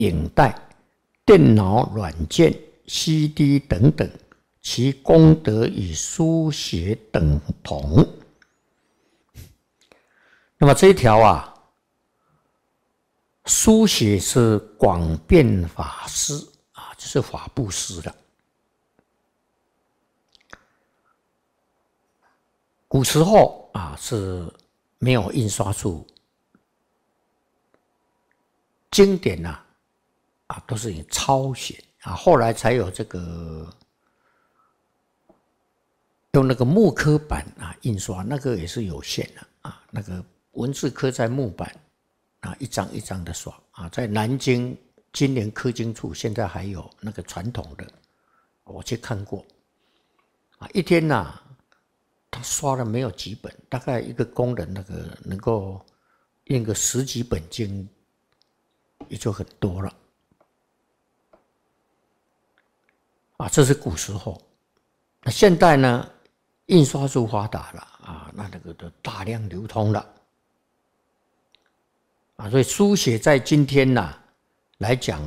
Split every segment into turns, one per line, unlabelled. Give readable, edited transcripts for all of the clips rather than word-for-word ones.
影带、电脑软件、CD 等等，其功德与书写等同。那么这一条啊，书写是广变法师啊，就是法布施的。古时候啊是没有印刷术，经典都是以抄写啊，后来才有这个用那个木刻板印刷，那个也是有限的啊，那个文字刻在木板一张一张的刷啊，在南京金陵刻经处现在还有那个传统的，我去看过啊，一天他刷了没有几本，大概一个工人那个能够印个10几本经，也就很多了啊。这是古时候。那现代呢，印刷术发达了啊，那个都大量流通了啊，所以书写在今天来讲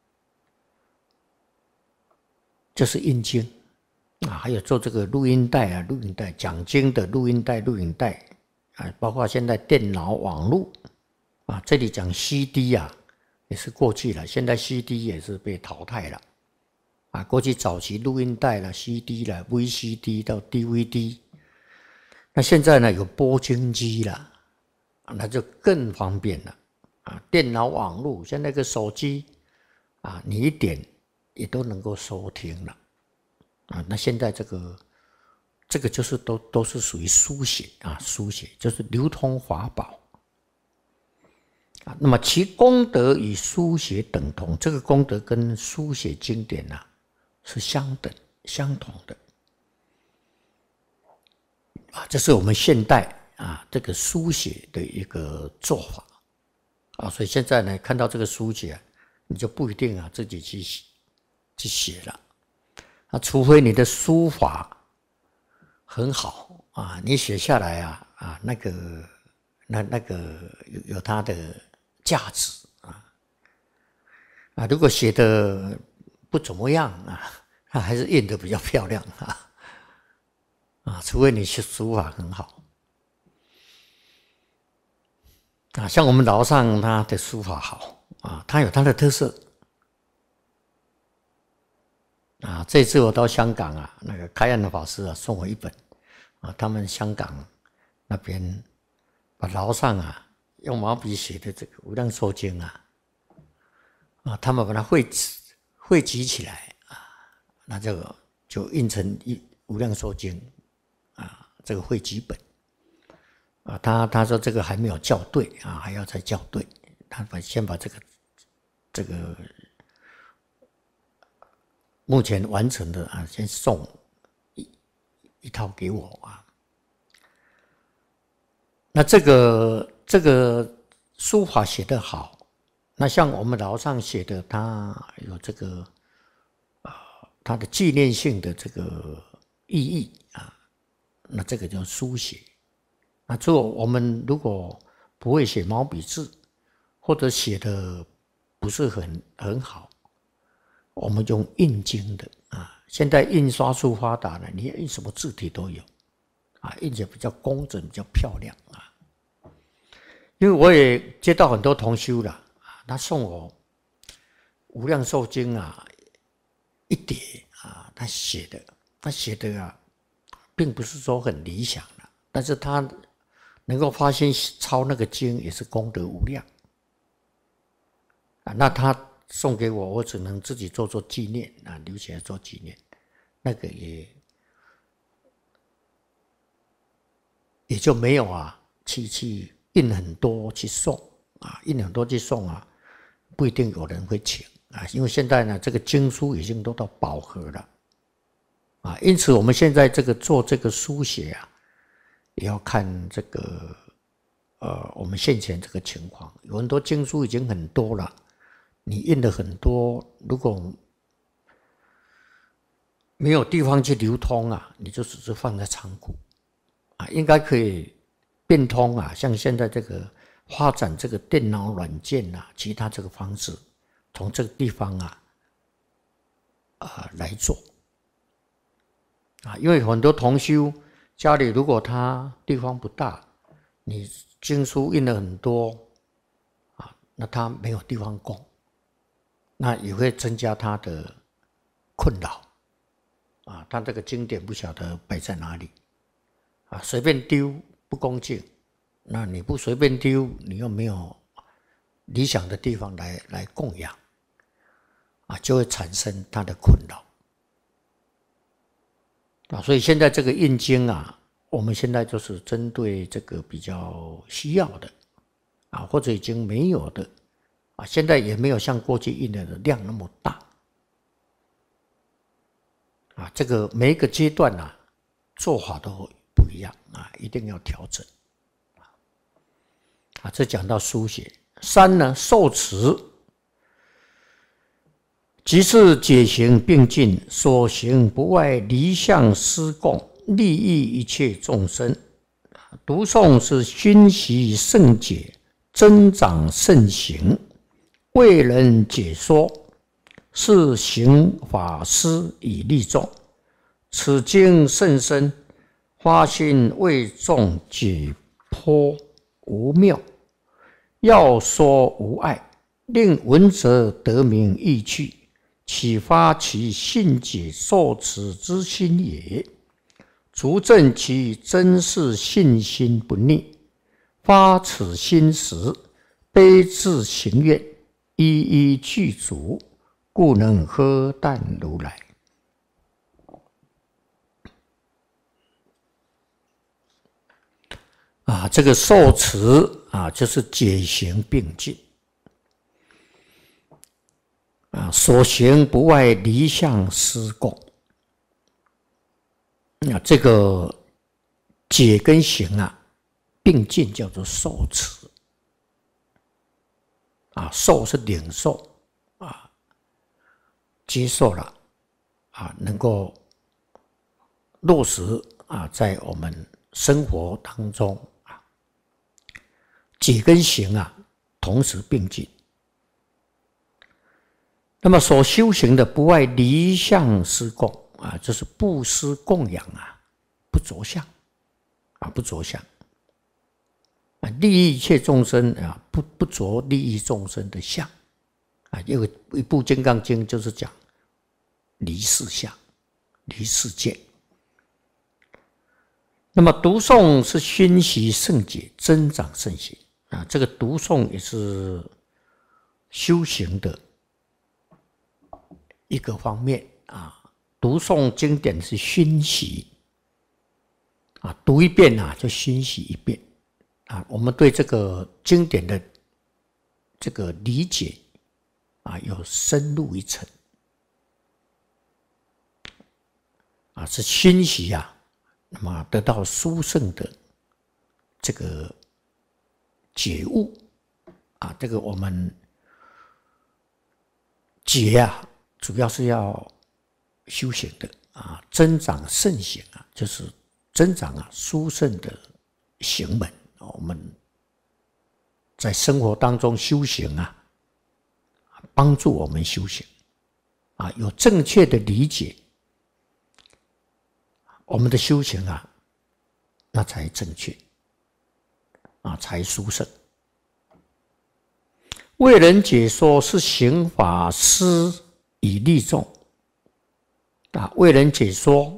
就是印经。还有做这个录音带录音带讲经的录音带、录影带包括现在电脑网络这里讲 CD 也是过去了，现在 CD 也是被淘汰了过去早期录音带啦、CD 啦、VCD 到 DVD， 那现在呢有播经机了那就更方便了电脑网络，现在个手机你一点也都能够收听了。那现在这个就是都是属于书写书写就是流通法宝那么其功德与书写等同，这个功德跟书写经典是相同的这是我们现代这个书写的一个做法所以现在呢，看到这个书写你就不一定自己去写了。除非你的书法很好你写下来那个有它的价值如果写的不怎么样那还是印的比较漂亮除非你书法很好像我们老上他的书法好他有他的特色。这次我到香港那个开案的法师送我一本他们香港那边把牢上用毛笔写的这个《无量寿经》他们把它汇集起来那就印成《无量寿经》这个汇集本他说这个还没有校对还要再校对，他先把这个目前完成的先送一套给我那这个书法写得好，那像我们老上写的，它有这个它的纪念性的这个意义那这个叫书写。那我们如果不会写毛笔字，或者写的不是很好，我们用印经的现在印刷术发达了，你印什么字体都有印起来比较工整，比较漂亮因为我也接到很多同修了他送我《无量寿经》一叠他写的并不是说很理想但是他能够发现抄那个经也是功德无量那他送给我，我只能自己做纪念留起来做纪念，那个也就没有去印很多去送印很多去送不一定有人会请因为现在呢这个经书已经都到饱和了因此我们现在做这个书写也要看这个我们现前这个情况，有很多经书已经很多了。你印了很多，如果没有地方去流通你就只是放在仓库应该可以变通像现在这个发展这个电脑软件其他这个方式从这个地方来做因为很多同修家里如果他地方不大，你经书印了很多那他没有地方供，那也会增加他的困扰他这个经典不晓得摆在哪里随便丢不恭敬，那你不随便丢，你又没有理想的地方来供养就会产生他的困扰所以现在这个印经我们现在就是针对这个比较需要的或者已经没有的现在也没有像过去印的量那么大这个每一个阶段做法都不一样一定要调整这讲到书写。三呢，受持即是解行并进，所行不外离相施供，利益一切众生。读诵是熏习圣解，增长圣行，为人解说，是行法师以利众。此经甚深，发心为众解剖无谬，要说无碍，令闻者得名意趣，启发其信解受持之心也，足证其真是信心不逆。发此心时，悲自行愿，一一具足，故能喝啖如来。这个受持就是解行并进所行不外离相施供这个解跟行并进叫做受持受是领受接受了能够落实在我们生活当中解跟行同时并进。那么所修行的不外离相施供就是布施供养不着相不着相利益一切众生不着利益众生的相因为一部《金刚经》就是讲离世相、离世界。那么读诵是熏习圣解，增长圣行这个读诵也是修行的一个方面读诵经典是熏习读一遍就熏习一遍我们对这个经典的这个理解有深入一层是熏习那么得到殊胜的这个觉悟这个我们解主要是要修行的增长圣行就是增长殊胜的行门我们在生活当中修行帮助我们修行有正确的理解，我们的修行那才正确才殊胜。为人解说是行法师以利众为人解说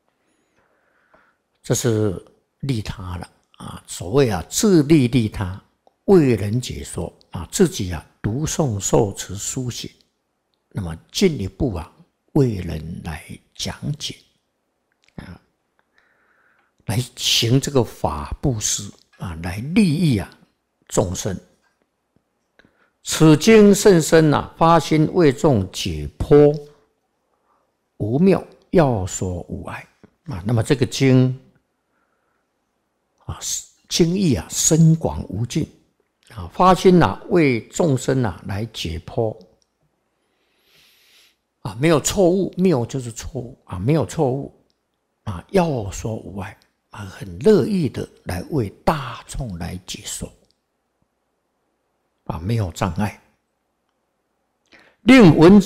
这是利他了所谓自利利他，为人解说自己读诵受持书写，那么进一步为人来讲解来行这个法布施来利益众生。此经甚深发心为众解剖无谬，要说无碍那么这个经经义深广无尽发心为众生来解剖没有错误，谬就是错误没有错误要说无碍很乐意的来为大众来解说没有障碍。 令文